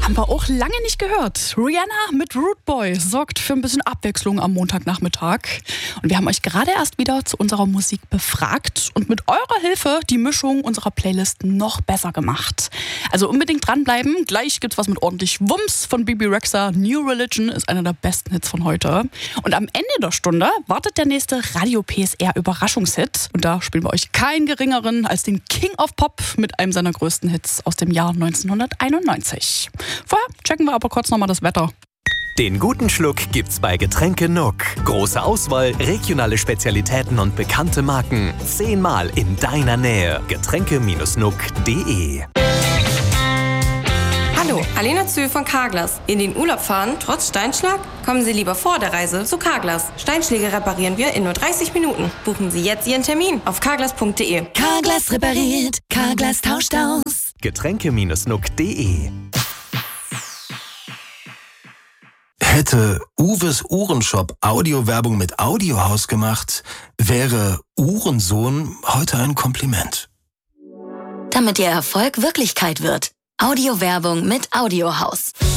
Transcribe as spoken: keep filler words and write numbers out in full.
Haben wir auch lange nicht gehört. Rihanna mit Rude Boy sorgt für ein bisschen Abwechslung am Montagnachmittag. Und wir haben euch gerade erst wieder zu unserer Musik befragt und mit eurer Hilfe die Mischung unserer Playlist noch besser gemacht. Also unbedingt dranbleiben. Gleich gibt's was mit ordentlich Wumms von Bebe Rexha. New Religion ist einer der besten Hits von heute. Und am Ende der Stunde wartet der nächste Radio P S R Überraschungshit. Und da spielen wir euch keinen geringeren als den King of Pop mit einem seiner größten Hits aus dem Jahr neunzehnhunderteinundneunzig. Vorher checken wir aber kurz nochmal das Wetter. Den guten Schluck gibt's bei Getränke Nuck. Große Auswahl, regionale Spezialitäten und bekannte Marken. Zehnmal in deiner Nähe. Getränke Nuck punkt de. Hallo, Alena Zö von Carglass. In den Urlaub fahren, trotz Steinschlag? Kommen Sie lieber vor der Reise zu Carglass. Steinschläge reparieren wir in nur dreißig Minuten. Buchen Sie jetzt Ihren Termin auf carglass punkt de. Carglass repariert, Carglass tauscht aus. Getränke Nuck punkt de. Hätte Uwes Uhrenshop Audiowerbung mit Audiohaus gemacht, wäre Uhrensohn heute ein Kompliment. Damit Ihr Erfolg Wirklichkeit wird. Audiowerbung mit Audiohaus.